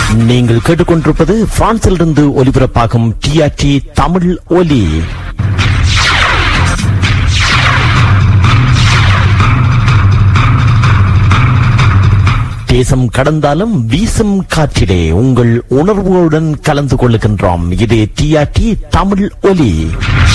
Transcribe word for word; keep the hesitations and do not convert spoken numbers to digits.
நீங்கள் கேட்டுக்கொண்டிருப்பது பிரான்சிலிருந்து ஒலிபரப்பாகும் டிஆர்டி தமிழ் ஒலி. தேசம் கடந்தாலும் வீசும் காற்றிலே உங்கள் உணர்வுகளுடன் கலந்து கொள்ளுகின்றோம். இது டிஆர்டி தமிழ் ஒலி.